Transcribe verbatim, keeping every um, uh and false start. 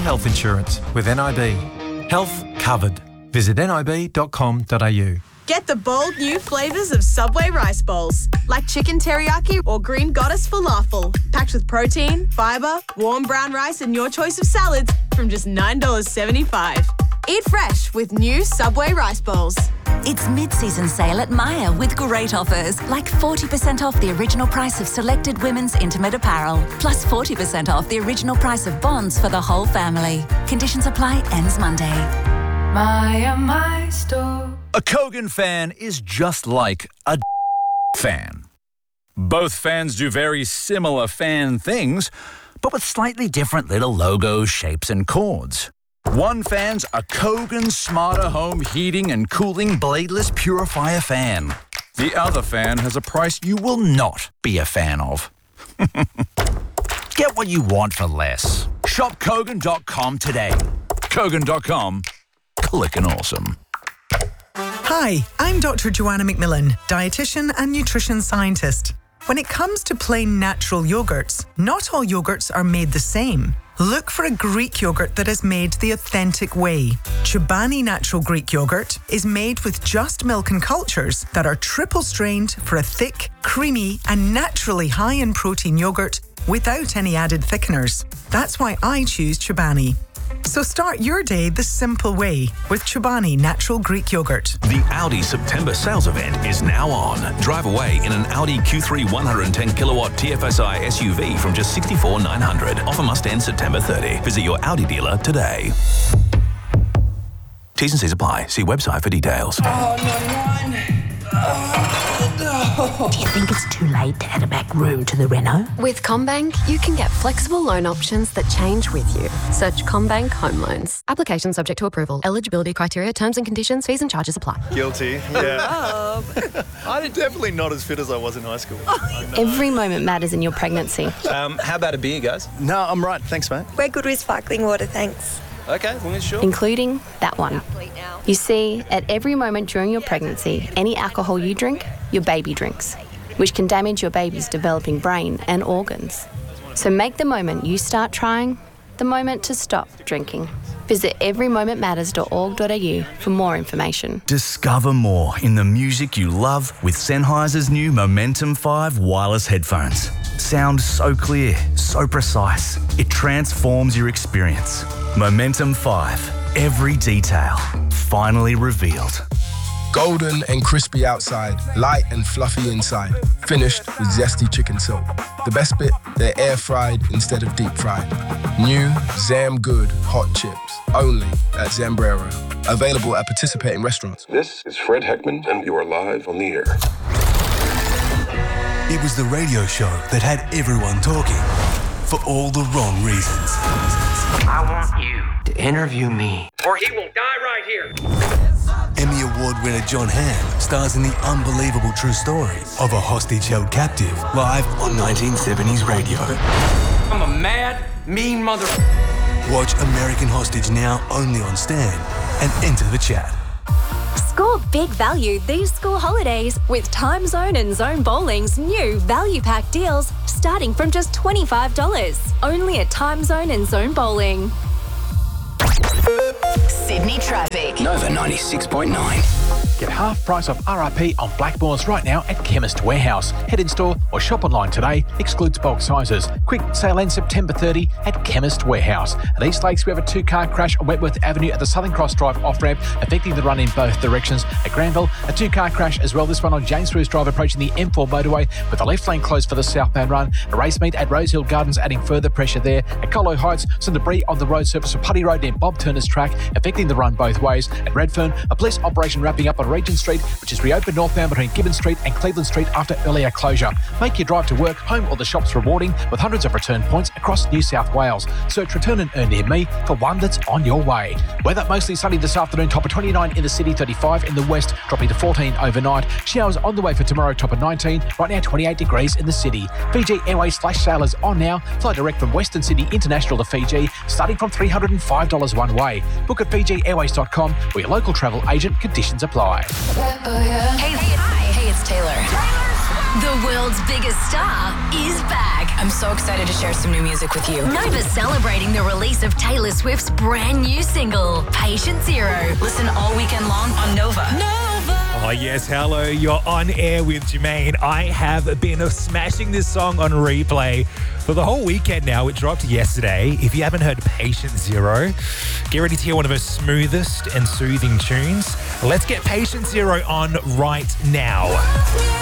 health insurance with N I B. Health covered. Visit nib dot com dot a u. Get the bold new flavours of Subway rice bowls, like chicken teriyaki or green goddess falafel, packed with protein, fibre, warm brown rice and your choice of salads from just nine dollars seventy-five. Eat fresh with new Subway rice bowls. It's mid-season sale at Myer with great offers, like forty percent off the original price of selected women's intimate apparel, plus forty percent off the original price of bonds for the whole family. Conditions apply, ends Monday. Myer, my store. A Kogan fan is just like a fan. Both fans do very similar fan things, but with slightly different little logos, shapes and chords. One fan's a Kogan Smarter Home Heating and Cooling Bladeless Purifier fan. The other fan has a price you will not be a fan of. Get what you want for less. Shop Kogan dot com today. Kogan dot com. Clickin' awesome. Hi, I'm Doctor Joanna McMillan, dietitian and nutrition scientist. When it comes to plain natural yogurts, not all yogurts are made the same. Look for a Greek yogurt that is made the authentic way. Chobani Natural Greek Yogurt is made with just milk and cultures that are triple strained for a thick, creamy and naturally high in protein yogurt without any added thickeners. That's why I choose Chobani. So start your day the simple way with Chobani Natural Greek Yogurt. The Audi September sales event is now on. Drive away in an Audi Q three one hundred ten kilowatt T F S I S U V from just sixty-four thousand nine hundred dollars. Offer must end September thirtieth. Visit your Audi dealer today. T's and C's apply. See website for details. Oh, no, oh, no. Do you think it's too late to add a back room to the reno? With CommBank, you can get flexible loan options that change with you. Search CommBank Home Loans. Application subject to approval. Eligibility criteria, terms and conditions, fees and charges apply. Guilty, yeah. I'm definitely not as fit as I was in high school. Every moment matters in your pregnancy. Um, how about a beer, guys? No, I'm right. Thanks, mate. We're good with sparkling water, thanks. Okay, as long as sure. Including that one. You see, at every moment during your pregnancy, any alcohol you drink, your baby drinks, which can damage your baby's developing brain and organs. So make the moment you start trying the moment to stop drinking. Visit every moment matters dot org dot a u for more information. Discover more in the music you love with Sennheiser's new Momentum five wireless headphones. Sound so clear, so precise. It transforms your experience. Momentum five. Every detail finally revealed. Golden and crispy outside, light and fluffy inside. Finished with zesty chicken silk. The best bit, they're air fried instead of deep fried. New Zam Good hot chips, only at Zambrero. Available at participating restaurants. This is Fred Heckman, and you are live on the air. It was the radio show that had everyone talking for all the wrong reasons. I want you to interview me, or he will die right here. Emmy Award winner John Hamm stars in the unbelievable true story of a hostage held captive live on nineteen seventies radio. I'm a mad, mean mother... Watch American Hostage now only on Stan and enter the chat. Score big value these school holidays with Time Zone and Zone Bowling's new value pack deals starting from just twenty-five dollars. Only at Time Zone and Zone Bowling. Sydney traffic. Nova ninety-six point nine. Get half price off R R P on Blackmores right now at Chemist Warehouse. Head in store or shop online today. Excludes bulk sizes. Quick sale ends September thirtieth at Chemist Warehouse. At East Lakes, we have a two-car crash on Wentworth Avenue at the Southern Cross Drive off-ramp, affecting the run in both directions. At Granville, a two-car crash as well. This one on James Bruce Drive approaching the M four motorway with the left lane closed for the southbound run. A race meet at Rosehill Gardens adding further pressure there. At Colo Heights, some debris on the road surface of Putty Road near Bob Turner's track, affecting the run both ways. At Redfern, a police operation wrapping up on Regent Street, which is reopened northbound between Gibbon Street and Cleveland Street after earlier closure. Make your drive to work, home or the shops rewarding with hundreds of return points across New South Wales. Search Return and Earn near me for one that's on your way. Weather mostly sunny this afternoon, top of twenty-nine in the city, thirty-five in the west, dropping to fourteen overnight. Showers on the way for tomorrow, top of nineteen. Right now, twenty-eight degrees in the city. Fiji Airways flash sailors on now. Fly direct from Western Sydney International to Fiji, starting from three hundred five dollars one way. Book at fiji airways dot com, where your local travel agent. Conditions apply. Hey, hi. Hey, it's Taylor. The world's biggest star is back. I'm so excited to share some new music with you. Nova's celebrating the release of Taylor Swift's brand new single, Patient Zero. Listen all weekend long on Nova. Nova! Oh, yes. Hello. You're on air with Jermaine. I have been smashing this song on replay for the whole weekend now. It dropped yesterday. If you haven't heard Patient Zero, get ready to hear one of her smoothest and soothing tunes. Let's get Patient Zero on right now.